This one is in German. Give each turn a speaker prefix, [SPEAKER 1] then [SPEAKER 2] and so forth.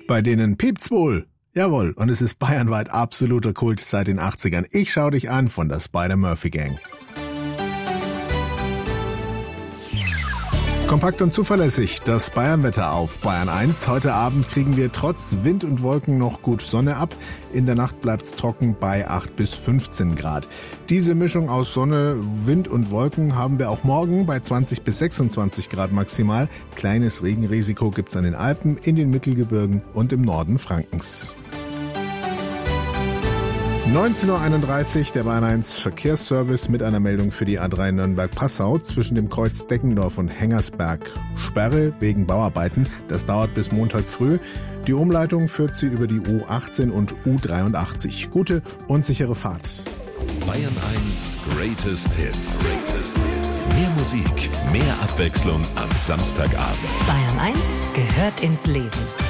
[SPEAKER 1] Bei denen piept's wohl. Jawohl, und es ist bayernweit absoluter Kult seit den 80ern. Ich schau dich an von der Spider-Murphy-Gang. Kompakt und zuverlässig, das Bayernwetter auf Bayern 1. Heute Abend kriegen wir trotz Wind und Wolken noch gut Sonne ab. In der Nacht bleibt's trocken bei 8 bis 15 Grad. Diese Mischung aus Sonne, Wind und Wolken haben wir auch morgen bei 20 bis 26 Grad maximal. Kleines Regenrisiko gibt's an den Alpen, in den Mittelgebirgen und im Norden Frankens. 19.31 Uhr, der Bayern 1 Verkehrsservice mit einer Meldung für die A3 Nürnberg-Passau zwischen dem Kreuz Deckendorf und Hengersberg. Sperre wegen Bauarbeiten, das dauert bis Montag früh. Die Umleitung führt sie über die U18 und U83. Gute und sichere Fahrt.
[SPEAKER 2] Bayern 1 Greatest Hits. Mehr Musik, mehr Abwechslung am Samstagabend.
[SPEAKER 3] Bayern 1 gehört ins Leben.